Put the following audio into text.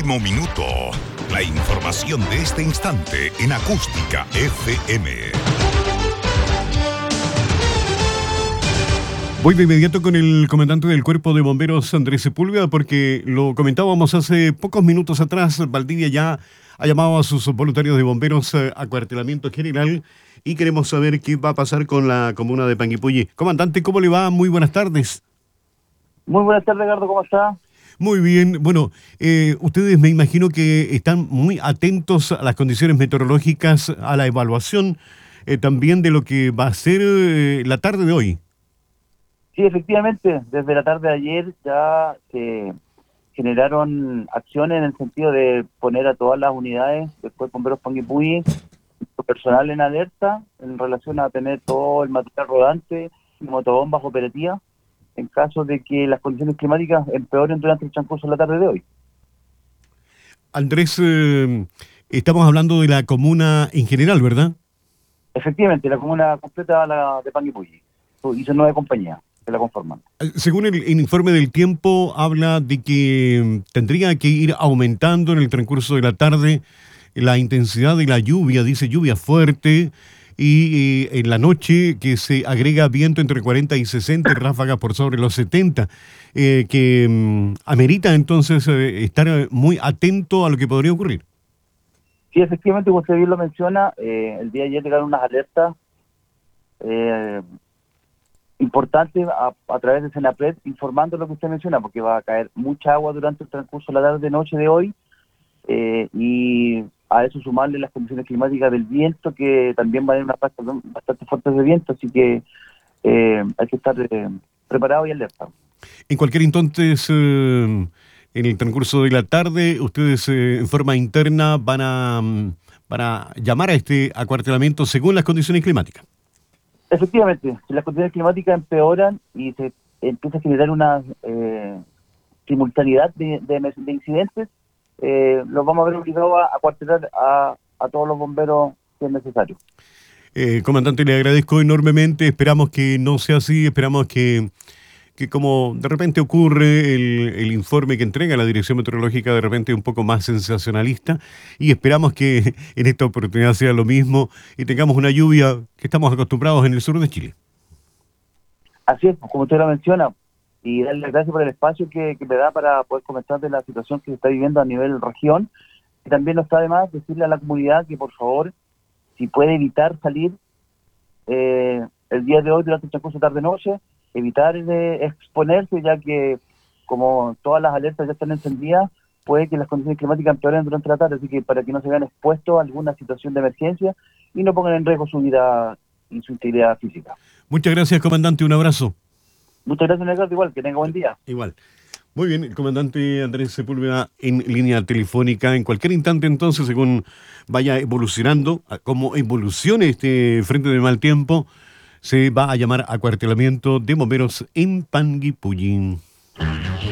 Último minuto. La información de este instante en Acústica FM. Voy de inmediato con el comandante del Cuerpo de Bomberos, Andrés Sepúlveda, porque lo comentábamos hace pocos minutos atrás. Valdivia ya ha llamado a sus voluntarios de bomberos a cuartelamiento general y queremos saber qué va a pasar con la comuna de Panguipulli. Comandante, ¿cómo le va? Muy buenas tardes. Muy buenas tardes, Ricardo, ¿cómo está? Muy bien. Bueno, ustedes me imagino que están muy atentos a las condiciones meteorológicas, a la evaluación también de lo que va a ser la tarde de hoy. Sí, efectivamente, desde la tarde de ayer ya se generaron acciones en el sentido de poner a todas las unidades del Cuerpo de Bomberos Panguipulli, personal en alerta en relación a tener todo el material rodante y motobombas operativas en caso de que las condiciones climáticas empeoren durante el transcurso de la tarde de hoy. Andrés, estamos hablando de la comuna en general, ¿verdad? Efectivamente, la comuna completa la de Panguipulli y sus 9 compañías que la conforman. Según el informe del tiempo, habla de que tendría que ir aumentando en el transcurso de la tarde la intensidad de la lluvia, dice lluvia fuerte, y en la noche que se agrega viento entre 40 y 60 y ráfagas por sobre los 70, que amerita entonces estar muy atento a lo que podría ocurrir. Sí, efectivamente, como usted bien lo menciona, el día de ayer llegaron unas alertas importantes a través de Senapred, informando lo que usted menciona, porque va a caer mucha agua durante el transcurso de la tarde-noche de hoy, y a eso sumarle las condiciones climáticas del viento, que también va a haber unas rachas bastante fuertes de viento, así que hay que estar preparado y alerta. En cualquier entonces, en el transcurso de la tarde, ustedes en forma interna van a llamar a este acuartelamiento según las condiciones climáticas. Efectivamente, si las condiciones climáticas empeoran y se empieza a generar una simultaneidad de incidentes, los vamos a ver obligados a cuartelar a todos los bomberos si es necesario. Comandante, le agradezco enormemente. Esperamos que no sea así. Esperamos que como de repente ocurre el informe que entrega la Dirección Meteorológica, de repente un poco más sensacionalista, y esperamos que en esta oportunidad sea lo mismo y tengamos una lluvia que estamos acostumbrados en el sur de Chile. Así es, como usted lo menciona, y darle las gracias por el espacio que me da para poder comentar de la situación que se está viviendo a nivel región. Y también no está de más decirle a la comunidad que por favor, si puede evitar salir el día de hoy durante el transcurso tarde-noche, evitar exponerse, ya que como todas las alertas ya están encendidas, puede que las condiciones climáticas empeoren durante la tarde, así que para que no se vean expuestos a alguna situación de emergencia y no pongan en riesgo su vida y su integridad física. Muchas gracias, comandante, un abrazo. Muchas gracias, Ricardo, igual, que tenga buen día. Igual. Muy bien, el comandante Andrés Sepúlveda en línea telefónica. En cualquier instante, entonces, según vaya evolucionando, como evolucione este frente de mal tiempo, se va a llamar acuartelamiento de bomberos en Panguipulli.